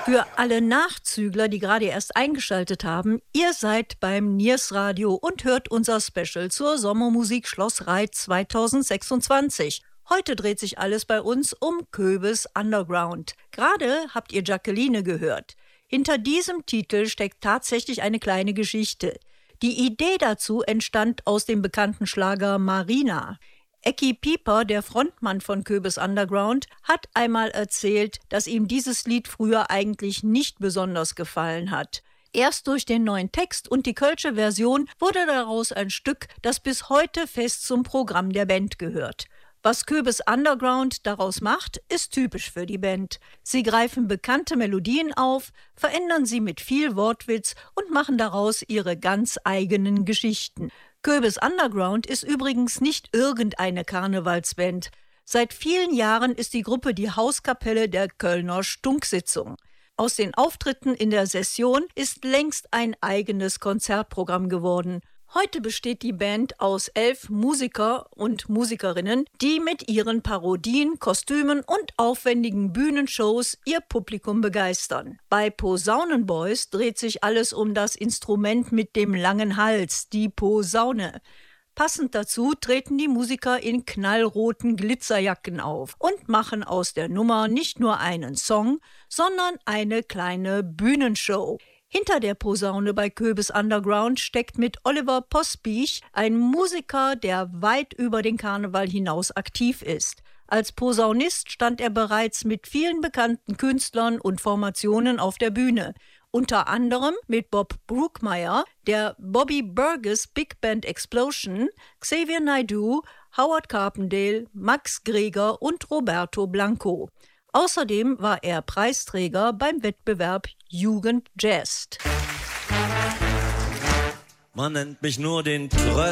Für alle Nachzügler, die gerade erst eingeschaltet haben, ihr seid beim Niers Radio und hört unser Special zur Sommermusik Schloss Reit 2026. Heute dreht sich alles bei uns um Köbes Underground. Gerade habt ihr Jacqueline gehört. Hinter diesem Titel steckt tatsächlich eine kleine Geschichte. Die Idee dazu entstand aus dem bekannten Schlager Marina. Ecki Pieper, der Frontmann von Köbes Underground, hat einmal erzählt, dass ihm dieses Lied früher eigentlich nicht besonders gefallen hat. Erst durch den neuen Text und die kölsche Version wurde daraus ein Stück, das bis heute fest zum Programm der Band gehört. Was Köbes Underground daraus macht, ist typisch für die Band. Sie greifen bekannte Melodien auf, verändern sie mit viel Wortwitz und machen daraus ihre ganz eigenen Geschichten. Köbes Underground ist übrigens nicht irgendeine Karnevalsband. Seit vielen Jahren ist die Gruppe die Hauskapelle der Kölner Stunksitzung. Aus den Auftritten in der Session ist längst ein eigenes Konzertprogramm geworden. Heute besteht die Band aus 11 Musiker und Musikerinnen, die mit ihren Parodien, Kostümen und aufwendigen Bühnenshows ihr Publikum begeistern. Bei Posaunenboys dreht sich alles um das Instrument mit dem langen Hals, die Posaune. Passend dazu treten die Musiker in knallroten Glitzerjacken auf und machen aus der Nummer nicht nur einen Song, sondern eine kleine Bühnenshow. Hinter der Posaune bei Köbes Underground steckt mit Oliver Pospiech ein Musiker, der weit über den Karneval hinaus aktiv ist. Als Posaunist stand er bereits mit vielen bekannten Künstlern und Formationen auf der Bühne. Unter anderem mit Bob Brookmeyer, der Bobby Burgess Big Band Explosion, Xavier Naidoo, Howard Carpendale, Max Greger und Roberto Blanco. Außerdem war er Preisträger beim Wettbewerb Jugend Jazzt. Man nennt mich nur den